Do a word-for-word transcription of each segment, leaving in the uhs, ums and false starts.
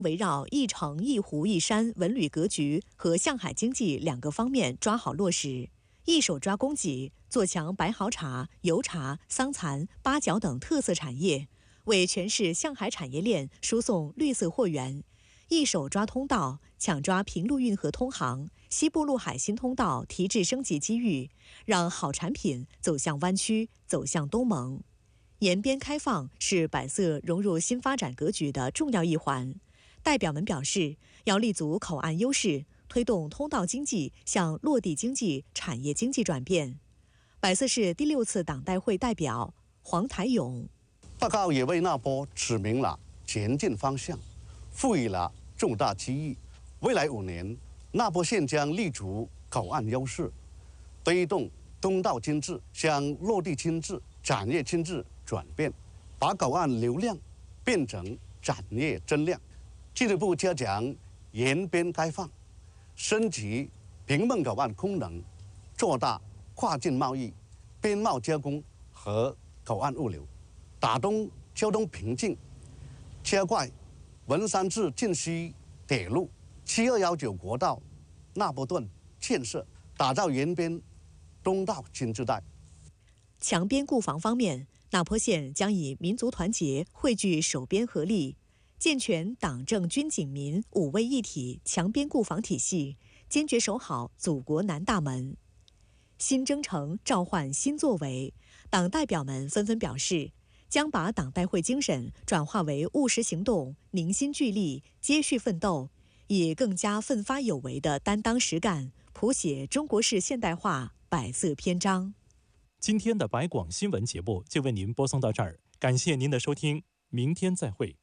围绕一城一湖一山文旅格局和向海经济两个方面抓好落实，一手抓供给，做强白毫茶、油茶、桑蚕、八角等特色产业，为全市向海产业链输送绿色货源；一手抓通道，抢抓平陆运河通航、西部陆海新通道提质升级机遇，让好产品走向湾区，走向东盟。沿边开放是百色融入新发展格局的重要一环。代表们表示，要立足口岸优势，推动通道经济向落地经济、产业经济转变。百色市第六次党代会代表黄台勇， 报告也为那波指明了前进方向，赋予了重大机遇。未来五年，那波县将立足口岸优势，推动通道经济向落地经济、产业经济转变，把口岸流量变成产业增量。进一步加强沿边开放，升级平孟口岸功能，做大跨境贸易、边贸加工和口岸物流，打通交通瓶颈，加快文山至晋西铁路、七二幺九国道、那波段建设，打造沿边东道经济带。 强边固防方面，那坡县将以民族团结汇聚守边合力，健全党政军警民五位一体强边固防体系，坚决守好祖国南大门。新征程召唤新作为，党代表们纷纷表示，将把党代会精神转化为务实行动，凝心聚力，接续奋斗，以更加奋发有为的担当实干，谱写中国式现代化百色篇章。 今天的百广新闻节目就为您播送到这儿，感谢您的收听，明天再会。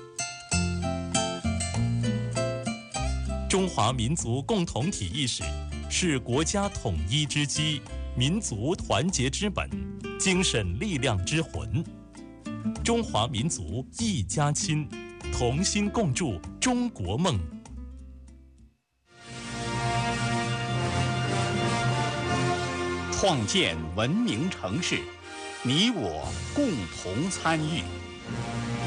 中华民族共同体意识是国家统一之基，民族团结之本，精神力量之魂。中华民族一家亲，同心共筑中国梦。 创建文明城市，你我共同参与。